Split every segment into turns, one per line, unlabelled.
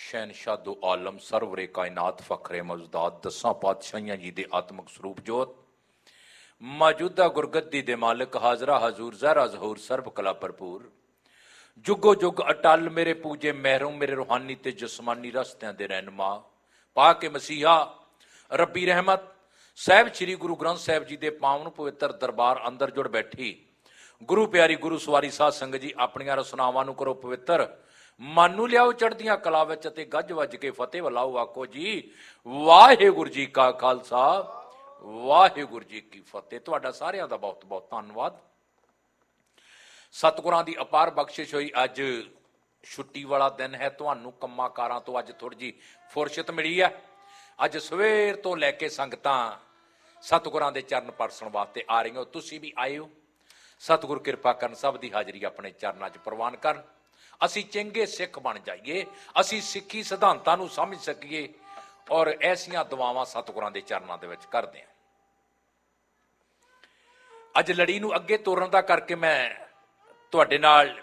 शहनशाह दो आलम सरवरे कायनात फखरे मौजूदात 10 पातशाहियां जी दे आत्मक स्वरूप जोत मौजूदा गुरगद्दी दे मालिक हाजरा हजूर जहरा जहूर सर्व कला भरपूर जुगो जुग अटल मेरे पूजे महरों मेरे रूहानी ते जिसमानी रस्तियां दे रहनुमा पा के मसीहा रब्बी रहमत साहब श्री गुरु ग्रंथ साहब जी दे पावन पवित्र दरबार अंदर जुड़ बैठी गुरु प्यारी गुरु सवारी साध संगत जी अपनियां रसनावां नूं करो पवित्र मन नूं लियाओ चढ़दियां कला विच ते गज वज के फतेह वलाओ आखो जी वाहिगुरू जी का खालसा वाहिगुरू जी की फतेह। तुहाडा सारियां दा बहुत बहुत धन्नवाद। सतगुरां दी अपार बख्शिश होई अज छुट्टी वाला दिन है। तुहानूं कम्मां कारां तो अज थोड़ी जी फुरसत मिली है। अज सवेर तो लैके संगतां सतगुरां दे चरण परसण वास्ते आ रही हो। तुसीं भी आए हो। सतगुर किरपा करन सब दी हाजरी अपने चरनां च प्रवान करन। असी चंगे सिख बन जाइए, असी सिक्खी सिद्धांतां नूं समझ सकीए और ऐसियां दुआवां सतगुरां दे चरनां दे विच करदे हां। अज लड़ी नूं अगे तोरन दा करके मैं तुहाडे नाल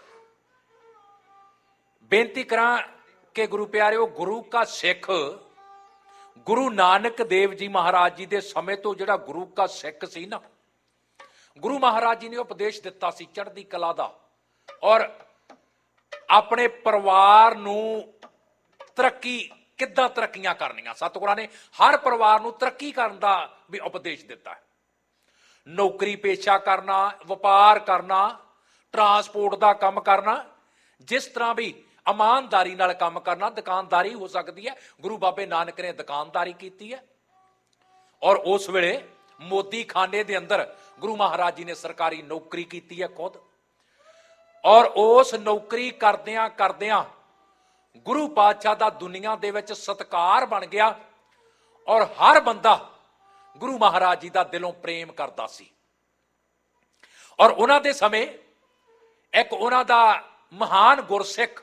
बेनती करां कि गुरु प्यारिओ गुरु का सिख गुरु नानक देव जी महाराज जी दे समय तो जिहड़ा गुरु का सिख सी ना, गुरु महाराज जी ने उपदेश दिता सी चढ़दी कला दा और अपने परिवार नूं तरक्की किद्दां तरक्कियां करनियां। सतगुरां ने हर परिवार नूं तरक्की करन दा भी उपदेश दिता है। नौकरी पेशा करना, व्यापार करना, ट्रांसपोर्ट दा काम करना, जिस तरह भी ईमानदारी नाल काम करना, दुकानदारी हो सकती है। गुरु बाबे नानक ने दुकानदारी की है और उस वेले मोदी खाने दे अंदर गुरु महाराज जी ने सरकारी नौकरी की है खुद। और उस नौकरी करदियां करदियां गुरु पातशाह दा दुनिया दे विच सत्कार बन गया और हर बंदा गुरु महाराज जी दा दिलों प्रेम करदा सी। और उन्हां दे समय एक उन्हां दा महान गुरसिख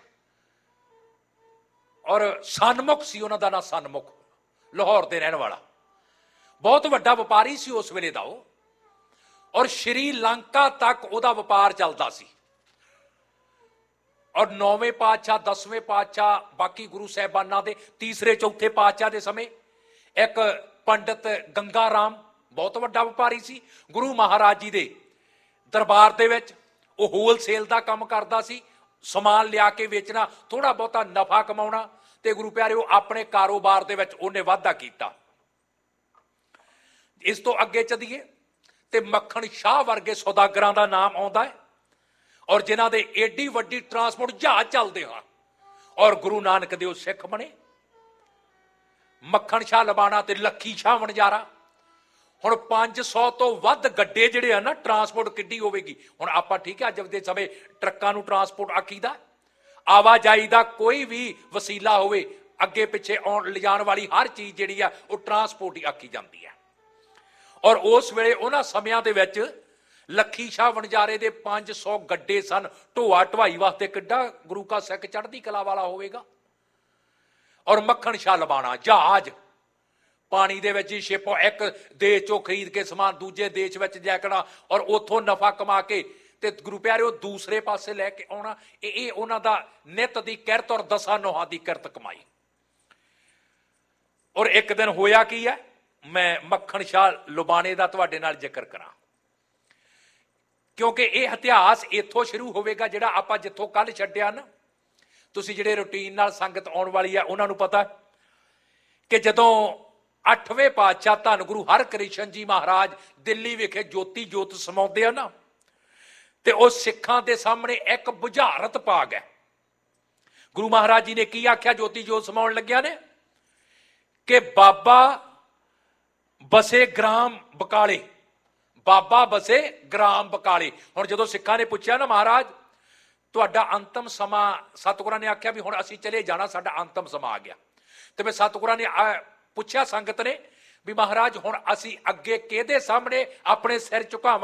और सन्मुख सी, उन्हां दा नाम सन्मुख, लाहौर दे रहण वाला बहुत वड्डा व्यापारी सी उस वेले दा और श्रीलंका तक उहदा व्यापार चलदा सी। और 9वें पातशाह 10वें पातशाह बाकी गुरु साहबानां दे तीसरे चौथे पातशाह दे समय एक पंडित गंगा राम बहुत वड्डा व्यापारी सी। गुरु महाराज जी दे दरबार दे विच वो होलसेल दा काम करदा सी, समान लिया के वेचना, थोड़ा बहुता नफा कमाउणा ते गुरु प्यारे अपने कारोबार दे विच उहने वाधा कीता। इस तो अगे चलीए ते मक्खण शाह वर्गे सौदागरां दा नाम आउंदा है और जिन्हां दे एडी वड्डी ट्रांसपोर्ट जहाज चलते हैं और गुरु नानक देव सिख बने। मक्खण शाह लबाणा ते लखी शाह वणजारा। हुण 500 तो वध गड्डे जिहड़े आ ना, ट्रांसपोर्ट किड्डी होवेगी। हुण आपां ठीक है अज दे समय ट्रक्कां नूं ट्रांसपोर्ट आखीदा, आवाजाई दा कोई भी वसीला होवे अगे पिछे आउण लिजाण वाली हर चीज़ जिहड़ी आ वो ट्रांसपोर्ट ही आखी जाती है। और उस वेले उन्हां समयां दे विच लखी शाह वणजारे दे 500 गड्डे सन। ढोआ ढवाई वास्ते किड्डा गुरु का सिख चढ़दी कला वाला होवेगा। और मक्खण शाह लबाणा जहाज पानी दे विच शिप, एक देश चों खरीद के समान दूजे देश विच जैकना और उथों नफा कमा के ते गुरु प्यारे दूसरे पासे लैके आउणा। ये उन्हां दा नित दी किरत और 10 नोहां दी किरत कमाई। और एक दिन होया की है, मैं मक्खण शाह लबाणे दा तुहाडे नाल जिक्र करां क्योंकि यह इतिहास इत्थों शुरू होवेगा जिहड़ा आपां जित्थों कल छड्डिया ना। तुसीं जिहड़े रूटीन नाल संगत आउण वाली है उन्हां नूं पता कि जदों 8वें पातशाह धन गुरु हरकृष्ण जी महाराज दिल्ली विखे ज्योति जोत समाउंदे आ ना, ते उस सिखां दे सामने एक बुझारत पा गए। गुरु महाराज जी ने की आख्या ज्योति जोत समाउण लग्या ने कि बाबा बसे ग्राम बकाले, बाबा बसे ग्राम बकाले। हुण जदों सिखां ने पुछया ना महाराज तुहाडा अंतिम समा, सतगुरां ने आख्या भी हुण असीं चले जाना, साडा अंतिम समा आ गया। ते मैं सतगुरां ने पुछया संगत ने भी महाराज हुण असीं अगे किहदे सामने अपने सिर झुकावां